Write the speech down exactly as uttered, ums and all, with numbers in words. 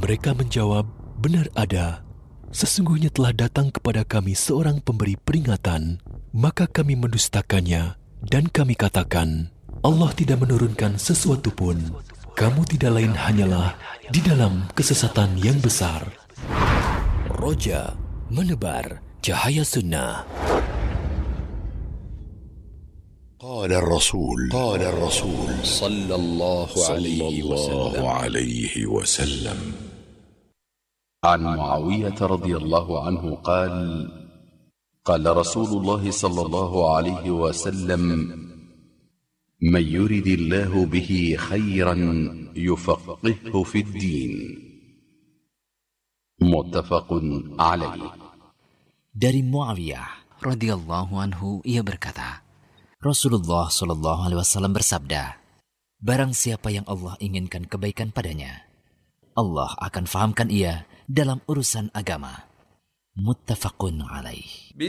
Mereka menjawab, benar ada. Sesungguhnya telah datang kepada kami seorang pemberi peringatan, maka kami mendustakannya dan kami katakan, Allah tidak menurunkan sesuatu pun. Kamu tidak lain hanyalah di dalam kesesatan yang besar. Roja menebar cahaya sunnah. قال الرسول قال الرسول صلى الله عليه وسلم عليه وسلم عن معاوية رضي الله عنه قال قال رسول الله صلى الله عليه وسلم من يرد الله به خيرا يفقهه في الدين متفق عليه. Dari Muawiyah radhiyallahu anhu ia berkata, Rasulullah shallallahu alaihi wasallam bersabda, barang siapa yang Allah inginkan kebaikan padanya, Allah akan fahamkan ia dalam urusan agama. Muttafaqun alaih.